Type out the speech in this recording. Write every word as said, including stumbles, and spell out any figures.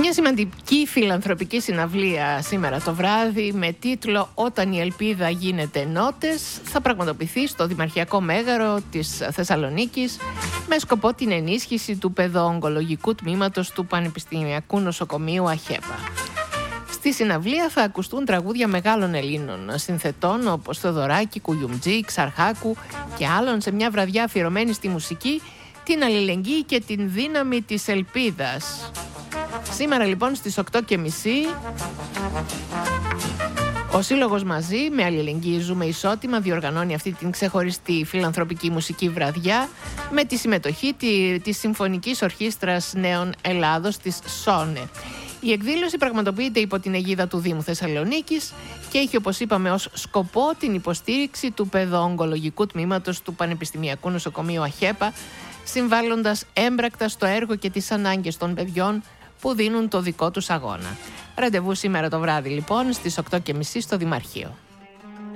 Μια σημαντική φιλανθρωπική συναυλία σήμερα το βράδυ με τίτλο «Όταν η ελπίδα γίνεται νότες» θα πραγματοποιηθεί στο Δημαρχιακό Μέγαρο της Θεσσαλονίκης με σκοπό την ενίσχυση του παιδοογκολογικού τμήματος του Πανεπιστημιακού Νοσοκομείου ΑΧΕΠΑ. Στη συναυλία θα ακουστούν τραγούδια μεγάλων Ελλήνων συνθετών όπως Θεοδωράκη, Κουγιουμτζή, Ξαρχάκου και άλλων σε μια βραδιά αφιερωμένη στη μουσική, την αλληλεγγύη και την δύναμη της ελπίδας. Σήμερα λοιπόν στις οκτώ και μισή ο Σύλλογος Μαζί με Αλληλεγγύη Ζούμε Ισότιμα διοργανώνει αυτή την ξεχωριστή φιλανθρωπική μουσική βραδιά με τη συμμετοχή της Συμφωνικής Ορχήστρας Νέων Ελλάδος της ΣΟΝΕ. Η εκδήλωση πραγματοποιείται υπό την αιγίδα του Δήμου Θεσσαλονίκης και έχει, όπως είπαμε, ως σκοπό την υποστήριξη του παιδοογκολογικού τμήματος του Πανεπιστημιακού Νοσοκομείου ΑΧΕΠΑ, συμβάλλοντας έμπρακτα στο έργο και τις ανάγκες των παιδιών που δίνουν το δικό τους αγώνα. Ραντεβού σήμερα το βράδυ λοιπόν στις οκτώ και μισή στο Δημαρχείο.